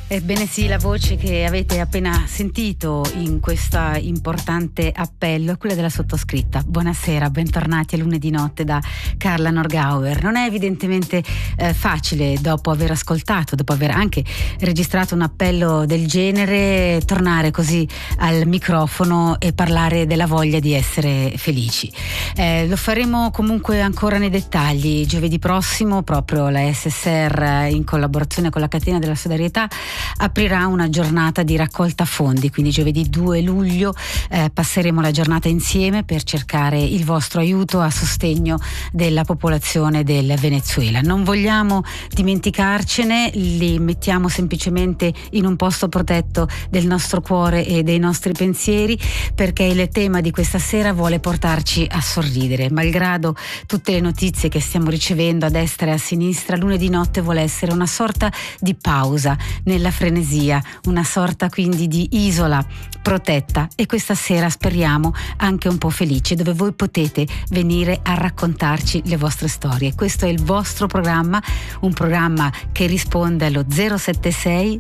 Ebbene sì, la voce che avete appena sentito in questo importante appello è quella della sottoscritta. Buonasera, bentornati a Lunedì Notte da Carla Norgauer. Non è evidentemente facile, dopo aver ascoltato, dopo aver anche registrato un appello del genere, tornare così al microfono e parlare della voglia di essere felici. Lo faremo comunque ancora nei dettagli. Giovedì prossimo proprio la SSR, in collaborazione con la Catena della Solidarietà, aprirà una giornata di raccolta fondi, quindi giovedì 2 luglio passeremo la giornata insieme per cercare il vostro aiuto a sostegno della popolazione del Venezuela. Non vogliamo dimenticarcene, li mettiamo semplicemente in un posto protetto del nostro cuore e dei nostri pensieri, perché il tema di questa sera vuole portarci a sorridere. Malgrado tutte le notizie che stiamo ricevendo a destra e a sinistra, Lunedì Notte vuole essere una sorta di pausa nella frenesia, una sorta quindi di isola protetta, e questa sera speriamo anche un po' felice, dove voi potete venire a raccontarci le vostre storie. Questo è il vostro programma, un programma che risponde allo 076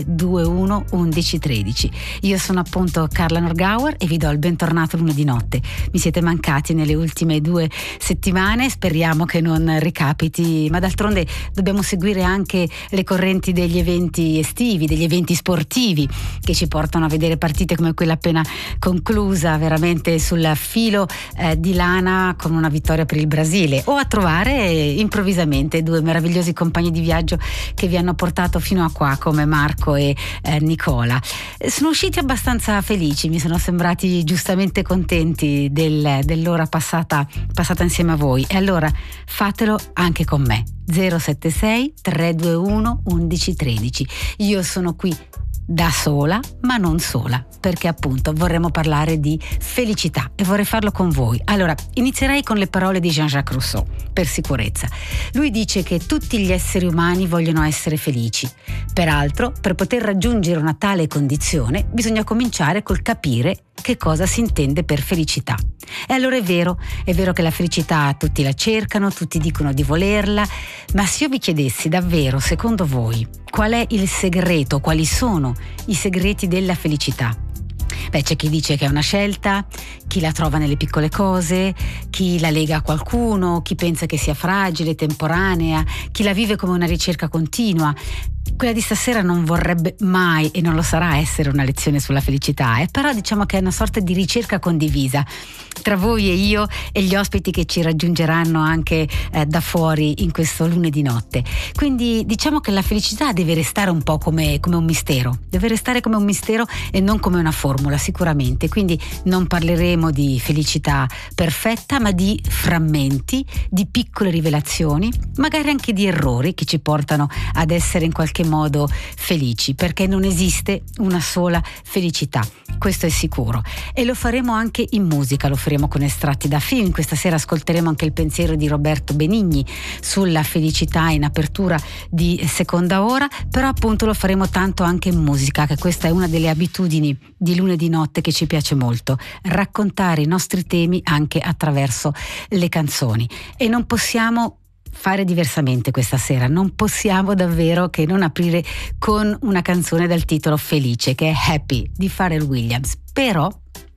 321 1113. Io sono appunto Carla Norgauer e vi do il bentornato Lunedì Notte. Mi siete mancati nelle ultime 2 settimane, speriamo che non ricapiti, ma d'altronde dobbiamo seguire anche le correnti degli eventi estivi, degli eventi sportivi che ci portano a vedere partite come quella appena conclusa, veramente sul filo di lana, con una vittoria per il Brasile, o a trovare improvvisamente 2 meravigliosi compagni di viaggio che vi hanno portato fino a qua, come Marco e Nicola. Sono usciti abbastanza felici, mi sono sembrati giustamente contenti dell'ora passata insieme a voi, e allora fatelo anche con me. 076 321 1113. Io sono qui da sola, ma non sola, perché appunto vorremmo parlare di felicità e vorrei farlo con voi. Allora, inizierei con le parole di Jean-Jacques Rousseau, per sicurezza. Lui dice che tutti gli esseri umani vogliono essere felici. Peraltro, per poter raggiungere una tale condizione, bisogna cominciare col capire che cosa si intende per felicità. E allora è vero che la felicità tutti la cercano, tutti dicono di volerla, ma se io vi chiedessi davvero, secondo voi, qual è il segreto, quali sono i segreti della felicità? Beh, c'è chi dice che è una scelta, chi la trova nelle piccole cose, chi la lega a qualcuno, chi pensa che sia fragile, temporanea, chi la vive come una ricerca continua. Quella di stasera non vorrebbe mai, e non lo sarà, essere una lezione sulla felicità, però diciamo che è una sorta di ricerca condivisa tra voi e io e gli ospiti che ci raggiungeranno anche da fuori in questo lunedì notte. Quindi diciamo che la felicità deve restare un po' come un mistero, deve restare come un mistero e non come una formula, sicuramente. Quindi non parleremo di felicità perfetta, ma di frammenti, di piccole rivelazioni, magari anche di errori che ci portano ad essere in qualche modo felici, perché non esiste una sola felicità, questo è sicuro. E lo faremo anche in musica, lo faremo con estratti da film. Questa sera ascolteremo anche il pensiero di Roberto Benigni sulla felicità in apertura di seconda ora, però appunto lo faremo tanto anche in musica, che questa è una delle abitudini di Lunedì Notte che ci piace molto, raccontare i nostri temi anche attraverso le canzoni. E non possiamo fare diversamente questa sera, non possiamo davvero che non aprire con una canzone dal titolo felice, che è Happy di Pharrell Williams. Però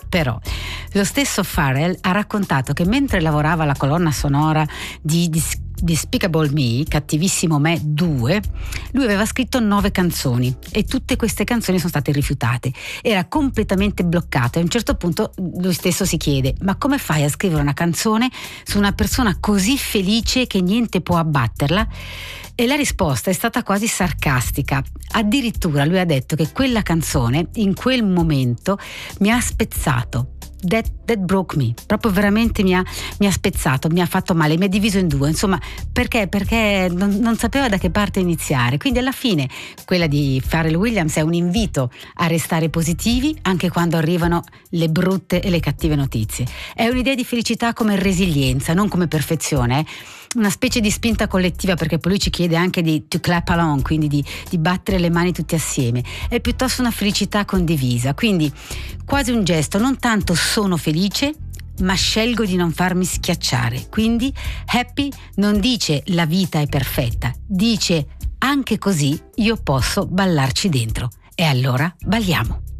lo stesso Pharrell ha raccontato che mentre lavorava alla colonna sonora di Despicable Me, Cattivissimo Me 2, lui aveva scritto 9 canzoni e tutte queste canzoni sono state rifiutate. Era completamente bloccato e a un certo punto lui stesso si chiede: ma come fai a scrivere una canzone su una persona così felice che niente può abbatterla? E la risposta è stata quasi sarcastica. Addirittura lui ha detto che quella canzone in quel momento mi ha spezzato. That broke me, proprio veramente mi ha spezzato, mi ha fatto male, mi ha diviso in 2, insomma, perché non sapeva da che parte iniziare. Quindi alla fine quella di Pharrell Williams è un invito a restare positivi anche quando arrivano le brutte e le cattive notizie. È un'idea di felicità come resilienza, non come perfezione, una specie di spinta collettiva, perché poi lui ci chiede anche di to clap along, quindi di battere le mani tutti assieme. È piuttosto una felicità condivisa, quindi quasi un gesto, non tanto sono felice, ma scelgo di non farmi schiacciare. Quindi happy non dice la vita è perfetta, dice anche così io posso ballarci dentro. E allora balliamo.